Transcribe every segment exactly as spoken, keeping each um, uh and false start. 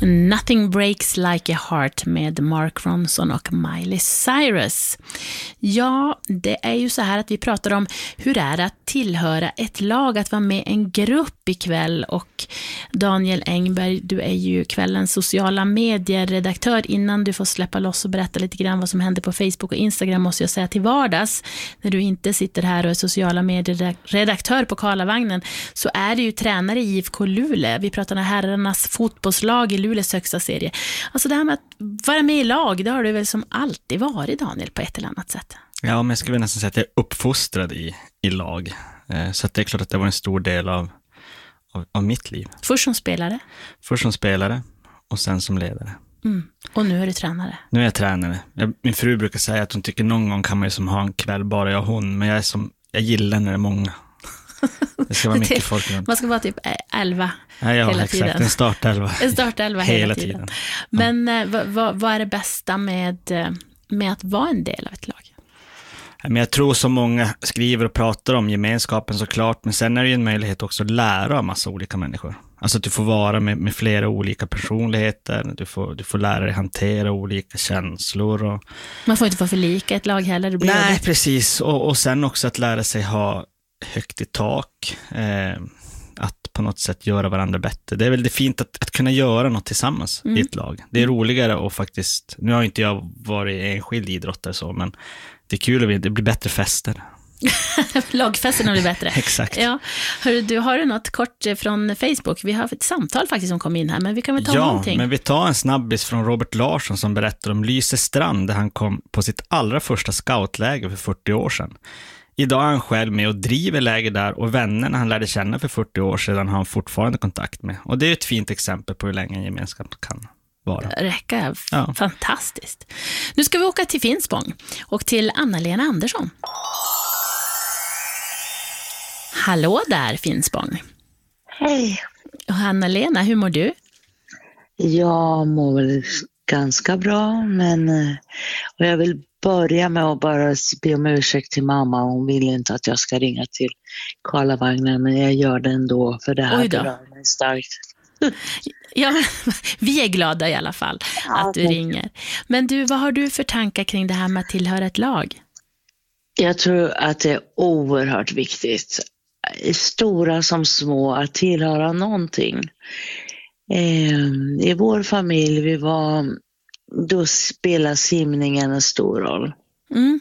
Nothing Breaks Like a Heart med Mark Ronson och Miley Cyrus. Ja, det är ju så här att vi pratar om hur det är att tillhöra ett lag, att vara med en grupp ikväll. Och Daniel Engberg, du är ju kvällens sociala medieredaktör. Innan du får släppa loss och berätta lite grann vad som händer på Facebook och Instagram, måste jag säga till vardags, när du inte sitter här och är sociala medieredaktör på Karlavagnen, så är det ju tränare i I F K Luleå. Vi pratar om herrarnas fotbollslag i Luleås högsta serie. Alltså det här med att vara med i lag, det har du väl som alltid varit, Daniel, på ett eller annat sätt? Ja, men jag skulle nästan säga att jag är uppfostrad i, i lag. Så att det är klart att det var en stor del av, av, av mitt liv. Först som spelare? Först som spelare och sen som ledare. Mm. Och nu är du tränare? Nu är jag tränare. Jag, min fru brukar säga att hon tycker någon gång kan man ju som ha en kväll bara jag och hon. Men jag, är som, jag gillar när det är många. Det ska vara mycket folk runt. Man ska vara typ elva ja, ja, hela exakt. tiden. En startelva. En startelva hela, hela tiden. tiden. Men ja. vad, vad, vad är det bästa med, med att vara en del av ett lag? Men jag tror så många skriver och pratar om gemenskapen såklart. Men sen är det ju en möjlighet också att lära av massa olika människor. Alltså att du får vara med, med flera olika personligheter. Du får, du får lära dig hantera olika känslor. Och... Man får inte vara för lika ett lag heller. Det blir Nej, jobbigt. precis. Och, och sen också att lära sig ha högt i tak. Eh, att på något sätt göra varandra bättre. Det är väl det fint att, att kunna göra något tillsammans mm. i ett lag. Det är roligare att faktiskt... Nu har inte jag varit enskild idrottare så, men det är kul att det blir bättre fester. Lagfesterna blir bättre. Exakt. Ja. Hörru, du har du något kort från Facebook? Vi har ett samtal faktiskt som kom in här, men vi kan väl ta ja, någonting. Ja, men vi tar en snabbis från Robert Larsson som berättar om Lysestrand där han kom på sitt allra första scoutläger för fyrtio år sedan. Idag är han själv med och driver läger där och vännerna han lärde känna för fyrtio år sedan har han fortfarande kontakt med. Och det är ett fint exempel på hur länge en gemenskap kan vara. Räcka, ja. Fantastiskt. Nu ska vi åka till Finspång och till Anna-Lena Andersson. Hallå där, Finspång. Hej. Och Anna-Lena, hur mår du? Jag mår väl ganska bra, men och jag vill börja med att bara be om ursäkt till mamma. Hon vill inte att jag ska ringa till Karlavagnen, men jag gör det ändå för det här berör mig starkt. Ja, vi är glada i alla fall ja, att du ringer. Men du, vad har du för tankar kring det här med att tillhöra ett lag? Jag tror att det är oerhört viktigt, stora som små, att tillhöra någonting. Eh, I vår familj, vi var, då spelar simningen en stor roll. Mm.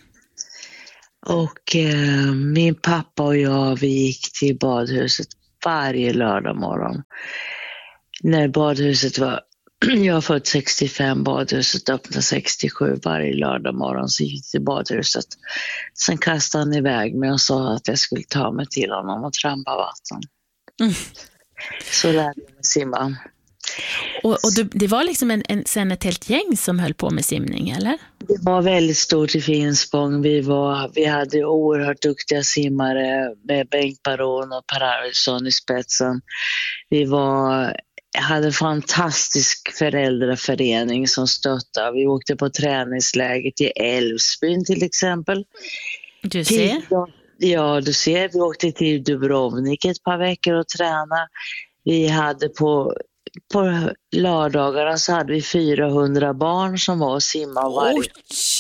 Och eh, min pappa och jag, vi gick till badhuset varje lördag morgon. När badhuset var, jag är född sextiofem, badhuset öppnade sextiosju, varje lördag morgon så gick till badhuset. Sen kastade han iväg mig och sa att jag skulle ta mig till honom och trampa vatten. Mm. Så lärde jag mig simma. Och, och du, det var liksom en, en, sen ett helt gäng som höll på med simning, eller? Det var väldigt stort i Finspång. Vi, var, vi hade oerhört duktiga simmare med Bengt Baron och Per Arvidsson i spetsen. Vi var... hade en fantastisk föräldraförening som stöttade. Vi åkte på träningsläger till Älvsbyn till exempel. Du ser? Ja, du ser. Vi åkte till Dubrovnik ett par veckor och tränade. Vi hade på, på lördagarna så hade vi fyrahundra barn som var och simmade varje. Oj!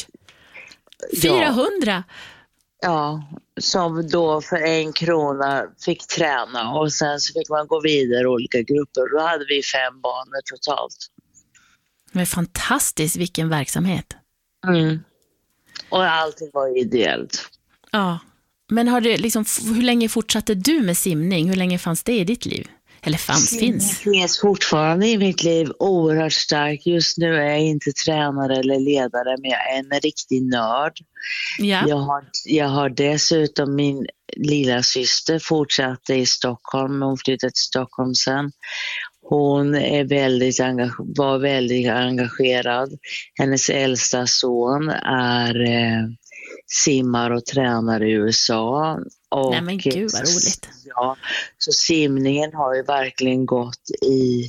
fyrahundra? Ja, som då för en krona fick träna och sen så fick man gå vidare i olika grupper. Då hade vi fem banor totalt. Men fantastiskt, vilken verksamhet. Mm. Och allting var ideellt. Ja, men har du liksom, hur länge fortsatte du med simning? Hur länge fanns det i ditt liv? Eller fanns, simning finns? finns fortfarande i mitt liv oerhört starkt. Just nu är jag inte tränare eller ledare, men jag är en riktig nörd. Ja. Jag, har, jag har dessutom min lilla syster fortsatte i Stockholm. Hon flyttade till Stockholm sen. Hon är väldigt engage- var väldigt engagerad. Hennes äldsta son är eh, simmar och tränar i U S A. Och, nej men gud vad roligt. Ja, så simningen har ju verkligen gått i,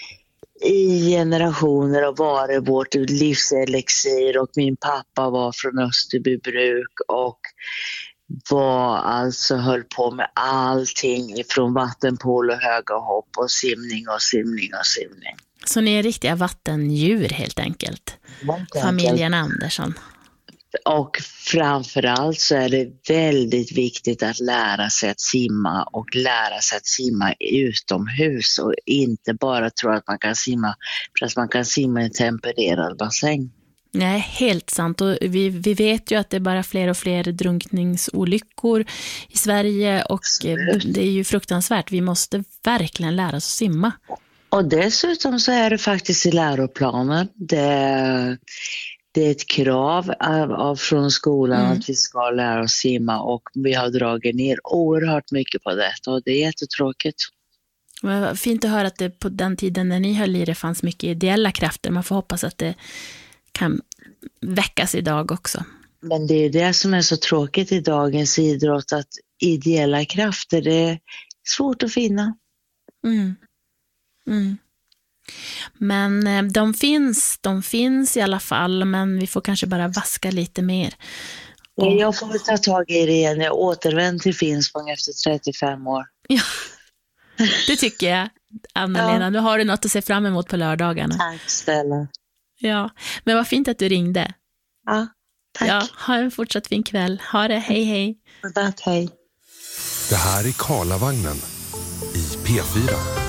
i generationer och varit vårt livselixir. Och min pappa var från Österbybruk och var alltså höll på med allting från vattenpool och höga hopp och simning och simning och simning. Så ni är riktiga vattendjur helt enkelt. Helt Familjen enkelt. Andersson. Och framförallt så är det väldigt viktigt att lära sig att simma och lära sig att simma utomhus och inte bara tro att man kan simma för att man kan simma i en tempererad bassäng. Nej, helt sant. Och vi, vi vet ju att det är bara fler och fler drunkningsolyckor i Sverige och Absolut. Det är ju fruktansvärt. Vi måste verkligen lära oss att simma. Och dessutom så är det faktiskt i läroplanen. Det, det är ett krav av, av från skolan mm. att vi ska lära oss simma och vi har dragit ner oerhört mycket på detta och det är jättetråkigt. Men fint att höra att det på den tiden när ni höll i det fanns mycket ideella krafter. Man får hoppas att det kan väckas idag också. Men det är det som är så tråkigt i dagens idrott, att ideella krafter, det är svårt att finna. Mm. Mm. Men de finns, de finns i alla fall, men vi får kanske bara vaska lite mer. Och... Jag får ta tag i det igen. Jag återvänder till Finspång efter trettiofem år. Ja, det tycker jag, Anna-Lena. Ja. Nu har du något att se fram emot på lördagarna. Tack Stella. Ja, men vad fint att du ringde. Ja, tack. Ja, ha en fortsatt fin kväll. Ha det, hej hej. Tack, hej. Det här är Karlavagnen i P fyra.